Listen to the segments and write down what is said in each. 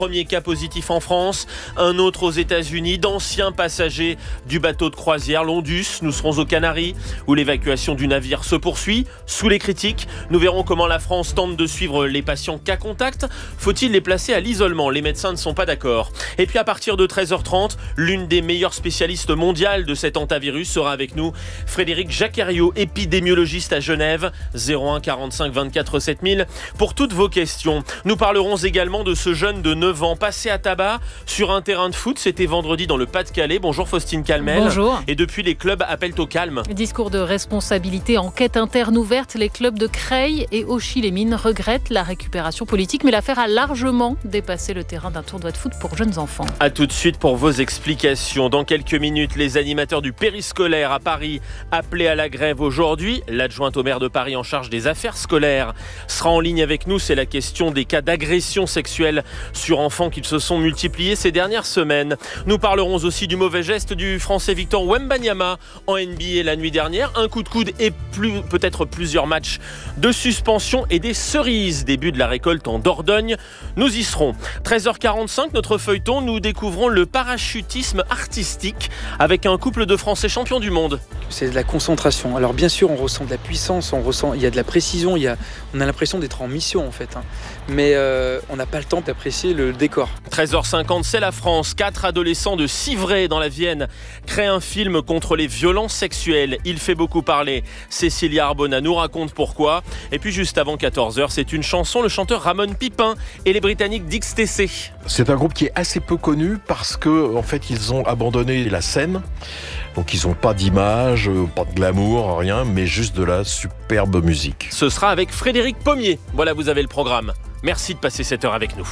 Premier cas positif en France, un autre aux États-Unis, d'anciens passagers du bateau de croisière l'Ondus. Nous serons aux Canaries où l'évacuation du navire se poursuit. Sous les critiques, nous verrons comment la France tente de suivre les patients cas contact. Faut-il les placer à l'isolement? Les médecins ne sont pas d'accord. Et puis à partir de 13h30, l'une des meilleures spécialistes mondiales de cet hantavirus sera avec nous. Frédéric Jacqueriot, épidémiologiste à Genève, 01 45 24 7000 pour toutes vos questions. Nous parlerons également de ce jeune de 9 ans passé à tabac sur un terrain de foot. C'était vendredi dans le Pas-de-Calais. Bonjour Faustine Calmel. Bonjour. Et depuis, les clubs appellent au calme. Discours de responsabilité, enquête interne ouverte. Les clubs de Creil et Auchy-les-Mines regrettent la récupération politique, mais l'affaire a largement dépassé le terrain d'un tournoi de foot pour jeunes enfants. A tout de suite pour vos explications. Dans quelques minutes, les animateurs du périscolaire à Paris appelés à la grève aujourd'hui. L'adjointe au maire de Paris en charge des affaires scolaires sera en ligne avec nous. C'est la question des cas d'agression sexuelle sur enfants qui se sont multipliés ces dernières semaines. Nous parlerons aussi du mauvais geste du Français Victor Wembanyama en NBA la nuit dernière. Un coup de coude et peut-être plusieurs matchs de suspension et des cerises. Début de la récolte en Dordogne. Nous y serons. 13h45, notre feuilleton, nous découvrons le parachutisme artistique avec un couple de Français champions du monde. C'est de la concentration. Alors bien sûr, on ressent de la puissance, il y a de la précision, on a l'impression d'être en mission en fait. Mais on n'a pas le temps d'apprécier le décor. 13h50, c'est la France. 4 adolescents de Civray dans la Vienne créent un film contre les violences sexuelles. Il fait beaucoup parler. Cécilia Arbona nous raconte pourquoi. Et puis juste avant 14h, c'est une chanson, le chanteur Ramon Pipin et les Britanniques d'XTC. C'est un groupe qui est assez peu connu parce que en fait, ils ont abandonné la scène. Donc ils n'ont pas d'image, pas de glamour, rien, mais juste de la superbe musique. Ce sera avec Frédéric Pommier. Voilà, vous avez le programme. Merci de passer cette heure avec nous.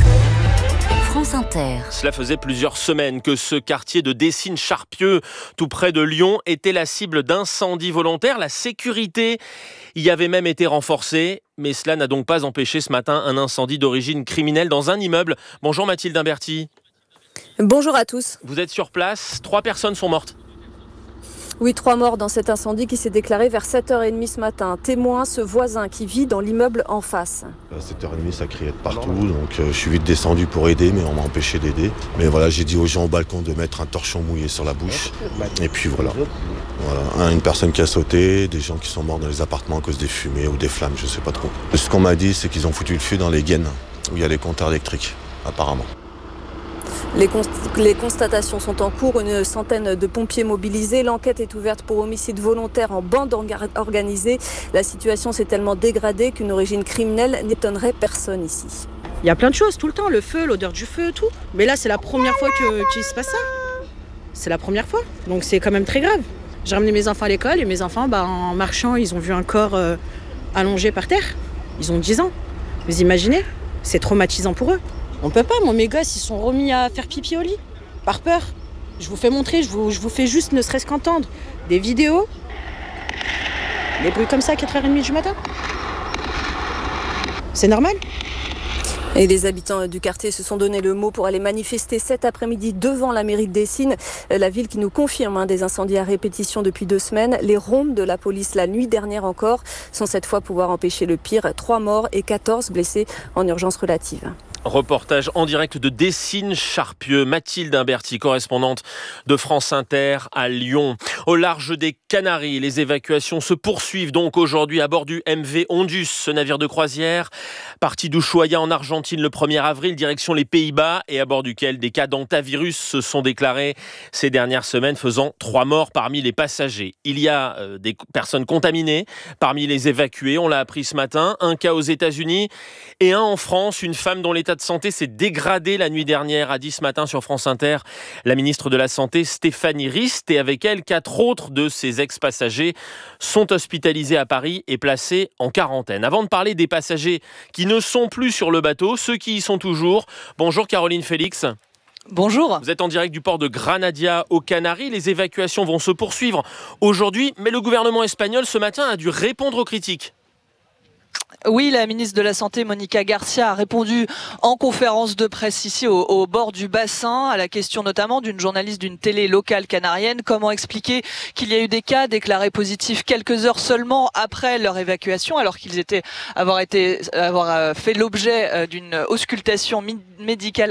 France Inter. Cela faisait plusieurs semaines que ce quartier de Dessines-Charpieu, tout près de Lyon, était la cible d'incendies volontaires. La sécurité y avait même été renforcée, mais cela n'a donc pas empêché ce matin un incendie d'origine criminelle dans un immeuble. Bonjour Mathilde Imberti. Bonjour à tous. Vous êtes sur place, 3 personnes sont mortes. Oui, 3 morts dans cet incendie qui s'est déclaré vers 7h30 ce matin. Témoin, ce voisin qui vit dans l'immeuble en face. À 7h30, ça criait de partout, donc je suis vite descendu pour aider, mais on m'a empêché d'aider. Mais voilà, j'ai dit aux gens au balcon de mettre un torchon mouillé sur la bouche. Et puis voilà. Une personne qui a sauté, des gens qui sont morts dans les appartements à cause des fumées ou des flammes, je sais pas trop. Ce qu'on m'a dit, c'est qu'ils ont foutu le feu dans les gaines, où il y a les compteurs électriques, apparemment. Les constatations sont en cours, une centaine de pompiers mobilisés. L'enquête est ouverte pour homicide volontaire en bande organisée. La situation s'est tellement dégradée qu'une origine criminelle n'étonnerait personne ici. Il y a plein de choses tout le temps, le feu, l'odeur du feu, tout. Mais là, c'est la première fois qu'il se passe ça. C'est la première fois, donc c'est quand même très grave. J'ai ramené mes enfants à l'école et mes enfants, en marchant, ils ont vu un corps allongé par terre. Ils ont 10 ans. Vous imaginez? C'est traumatisant pour eux. On peut pas, mes gosses, ils sont remis à faire pipi au lit, par peur. Je vous fais montrer, je vous fais juste ne serait-ce qu'entendre des vidéos. Des bruits comme ça à 4h30 du matin. C'est normal. Et les habitants du quartier se sont donné le mot pour aller manifester cet après-midi devant la mairie de Dessines, la ville qui nous confirme des incendies à répétition depuis 2 semaines. Les rondes de la police la nuit dernière encore sans cette fois pouvoir empêcher le pire. 3 morts et 14 blessés en urgence relative. Reportage en direct de Dessines-Charpieu. Mathilde Imberti, correspondante de France Inter à Lyon. Au large des Canaries, les évacuations se poursuivent donc aujourd'hui à bord du MV Ondus, ce navire de croisière, parti d'Ushuaia en Argentine le 1er avril, direction les Pays-Bas, et à bord duquel des cas d'hantavirus se sont déclarés ces dernières semaines, faisant 3 morts parmi les passagers. Il y a des personnes contaminées parmi les évacués, on l'a appris ce matin, un cas aux États-Unis et un en France, une femme dont l'état de santé s'est dégradé la nuit dernière, a dit ce matin sur France Inter la ministre de la Santé Stéphanie Rist, et avec elle 4 autres de ses ex-passagers sont hospitalisés à Paris et placés en quarantaine. Avant de parler des passagers qui ne sont plus sur le bateau, ceux qui y sont toujours, bonjour Caroline Félix. Bonjour. Vous êtes en direct du port de Granadia aux Canaries. Les évacuations vont se poursuivre aujourd'hui, mais le gouvernement espagnol ce matin a dû répondre aux critiques. Oui, la ministre de la Santé, Monica Garcia, a répondu en conférence de presse ici au bord du bassin, à la question notamment d'une journaliste d'une télé locale canarienne. Comment expliquer qu'il y a eu des cas déclarés positifs quelques heures seulement après leur évacuation, alors qu'ils avoir fait l'objet d'une auscultation médicale